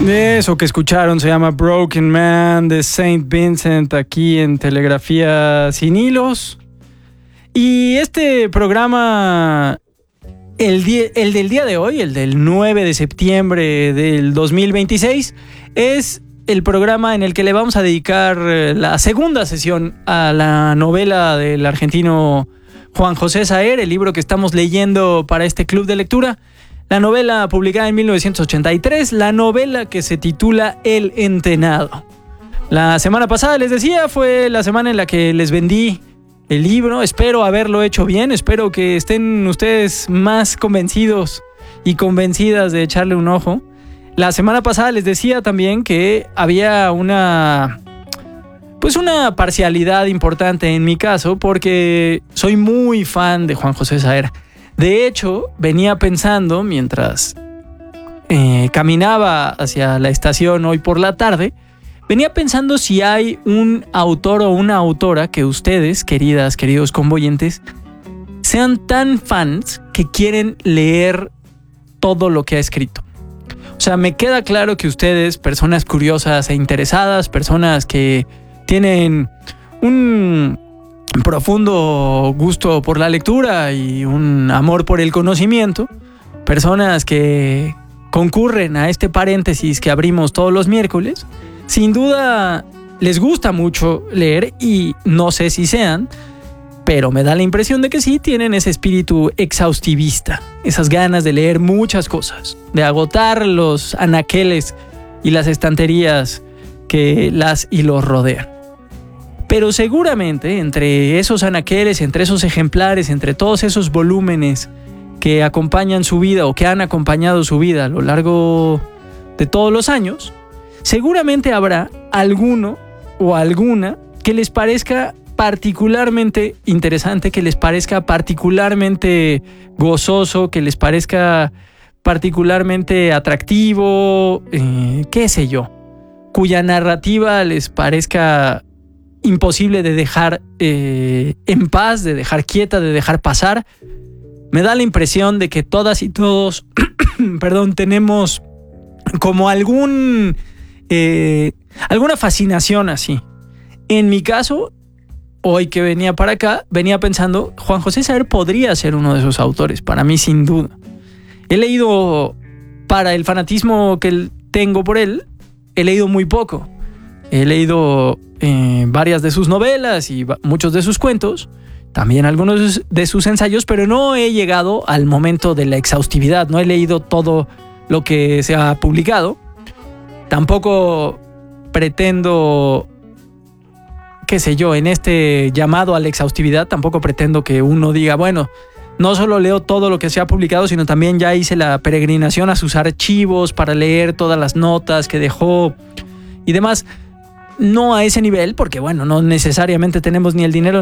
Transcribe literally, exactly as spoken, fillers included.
Eso que escucharon se llama Broken Man de Saint Vincent, aquí en Telegrafía Sin Hilos. Y este programa, el, día, el del día de hoy, el del nueve de septiembre del dos mil veintiséis, es el programa en el que le vamos a dedicar la segunda sesión a la novela del argentino Juan José Saer, el libro que estamos leyendo para este club de lectura. La novela publicada en mil novecientos ochenta y tres, la novela que se titula El Entenado. La semana pasada, les decía, fue la semana en la que les vendí el libro. Espero haberlo hecho bien, espero que estén ustedes más convencidos y convencidas de echarle un ojo. La semana pasada les decía también que había una, pues una parcialidad importante en mi caso, porque soy muy fan de Juan José Saer. De hecho, venía pensando mientras eh, caminaba hacia la estación hoy por la tarde, venía pensando si hay un autor o una autora que ustedes, queridas, queridos convoyentes, sean tan fans que quieren leer todo lo que ha escrito. O sea, me queda claro que ustedes, personas curiosas e interesadas, personas que tienen un profundo gusto por la lectura y un amor por el conocimiento, personas que concurren a este paréntesis que abrimos todos los miércoles, sin duda les gusta mucho leer y no sé si sean, pero me da la impresión de que sí tienen ese espíritu exhaustivista, esas ganas de leer muchas cosas, de agotar los anaqueles y las estanterías que las y los rodean. Pero seguramente entre esos anaqueles, entre esos ejemplares, entre todos esos volúmenes que acompañan su vida o que han acompañado su vida a lo largo de todos los años, seguramente habrá alguno o alguna que les parezca particularmente interesante, que les parezca particularmente gozoso, que les parezca particularmente atractivo, eh, qué sé yo, cuya narrativa les parezca imposible de dejar eh, en paz, de dejar quieta, de dejar pasar. Me da la impresión de que todas y todos, perdón, tenemos como algún eh, alguna fascinación así. En mi caso, hoy que venía para acá, venía pensando, Juan José Saer podría ser uno de esos autores, para mí sin duda. He leído, para el fanatismo que tengo por él, he leído muy poco. He leído eh, varias de sus novelas y muchos de sus cuentos, también algunos de sus ensayos, pero no he llegado al momento de la exhaustividad, no he leído todo lo que se ha publicado. Tampoco pretendo, qué sé yo, en este llamado a la exhaustividad, tampoco pretendo que uno diga, bueno, no solo leo todo lo que se ha publicado, sino también ya hice la peregrinación a sus archivos para leer todas las notas que dejó y demás. No a ese nivel, porque bueno, no necesariamente tenemos ni el dinero